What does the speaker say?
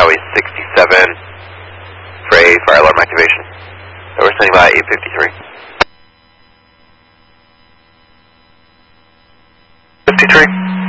Highway 67 for a fire alarm activation. We're standing by 853. 53.